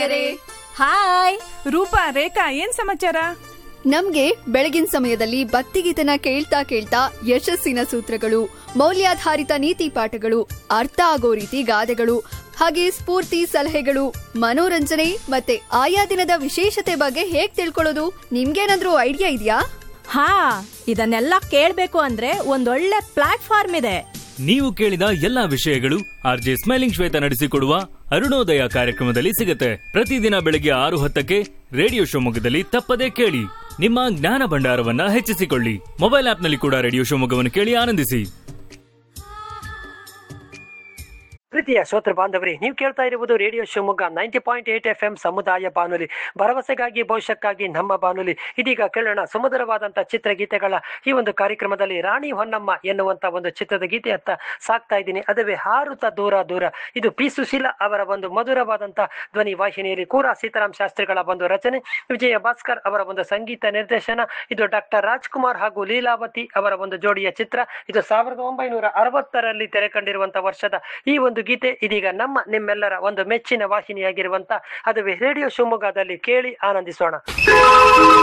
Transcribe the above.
Hi Roopa ರೇಖಾ ಏನ್ ಸಮಾಚಾರ? ನಮ್ಗೆ ಬೆಳಗಿನ ಸಮಯದಲ್ಲಿ ಭಕ್ತಿಗೀತನ ಕೇಳ್ತಾ ಕೇಳ್ತಾ ಯಶಸ್ಸಿನ ಸೂತ್ರಗಳು, ಮೌಲ್ಯಾಧಾರಿತ ನೀತಿ ಪಾಠಗಳು, ಅರ್ಥ ಆಗೋ ರೀತಿ ಗಾದೆಗಳು, ಹಾಗೆ ಸ್ಫೂರ್ತಿ ಸಲಹೆಗಳು, ಮನೋರಂಜನೆ ಮತ್ತೆ ಆಯಾ ದಿನದ ವಿಶೇಷತೆ ಬಗ್ಗೆ ಹೇಗ್ ತಿಳ್ಕೊಳ್ಳೋದು? ನಿಮ್ಗೇನಾದ್ರೂ ಐಡಿಯಾ ಇದೆಯಾ? ಹಾ, ಇದನ್ನೆಲ್ಲ ಕೇಳ್ಬೇಕು ಅಂದ್ರೆ ಒಂದೊಳ್ಳೆ ಪ್ಲಾಟ್ಫಾರ್ಮ್ ಇದೆ. ನೀವು ಕೇಳಿದ ಎಲ್ಲಾ ವಿಷಯಗಳು ಆರ್ಜೆ ಸ್ಮೈಲಿಂಗ್ ಶ್ವೇತ ನಡೆಸಿಕೊಡುವ ಅರುಣೋದಯ ಕಾರ್ಯಕ್ರಮದಲ್ಲಿ ಸಿಗುತ್ತೆ. ಪ್ರತಿದಿನ ಬೆಳಗ್ಗೆ 6:10 ರೇಡಿಯೋ ಶಿವಮೊಗ್ಗದಲ್ಲಿ ತಪ್ಪದೇ ಕೇಳಿ. ನಿಮ್ಮ ಜ್ಞಾನ ಭಂಡಾರವನ್ನ ಹೆಚ್ಚಿಸಿಕೊಳ್ಳಿ. ಮೊಬೈಲ್ ಆಪ್ನಲ್ಲಿ ಕೂಡ ರೇಡಿಯೋ ಶಿವಮೊಗ್ಗವನ್ನು ಕೇಳಿ ಆನಂದಿಸಿ. ಪ್ರೀತಿಯ ಶ್ರೋತೃ ಬಾಂಧವರೇ, ನೀವು ಕೇಳ್ತಾ ಇರುವುದು ರೇಡಿಯೋ ಶಿವಮೊಗ್ಗ 90.8 FM ಸಮುದಾಯ ಬಾನುಲಿ, ಭರವಸೆಗಾಗಿ ಭವಿಷ್ಯಕ್ಕಾಗಿ ನಮ್ಮ ಬಾನುಲಿ. ಇದೀಗ ಕೇಳೋಣ ಸುಮಧುರವಾದಂಥ ಚಿತ್ರಗೀತೆಗಳ ಈ ಒಂದು ಕಾರ್ಯಕ್ರಮದಲ್ಲಿ ರಾಣಿ ಹೊನ್ನಮ್ಮ ಎನ್ನುವಂಥ ಒಂದು ಚಿತ್ರದ ಗೀತೆಯತ್ತ ಸಾಕ್ತಾ ಇದ್ದೀನಿ. ಅದುವೇ ಹಾರುತ್ತ ದೂರ ದೂರ. ಇದು ಪಿ ಸುಶೀಲಾ ಅವರ ಒಂದು ಮಧುರವಾದಂಥ ಧ್ವನಿ ವಾಹಿನಿಯಲ್ಲಿ, ಕೂರ ಸೀತಾರಾಮ್ ಶಾಸ್ತ್ರಿಗಳ ಒಂದು ರಚನೆ, ವಿಜಯ ಭಾಸ್ಕರ್ ಅವರ ಒಂದು ಸಂಗೀತ ನಿರ್ದೇಶನ. ಇದು ಡಾಕ್ಟರ್ ರಾಜ್ಕುಮಾರ್ ಹಾಗೂ ಲೀಲಾವತಿ ಅವರ ಒಂದು ಜೋಡಿಯ ಚಿತ್ರ. ಇದು 1960ರಲ್ಲಿ ತೆರೆ ಕಂಡಿರುವಂತಹ ವರ್ಷದ ಈ ಒಂದು ಗೀತೆ ಇದೀಗ ನಿಮ್ಮೆಲ್ಲರ ಒಂದು ಮೆಚ್ಚಿನ ವಾಹಿನಿಯಾಗಿರುವಂತ ಅದುವೇ ರೇಡಿಯೋ ಶಿವಮೊಗ್ಗದಲ್ಲಿ ಕೇಳಿ ಆನಂದಿಸೋಣ.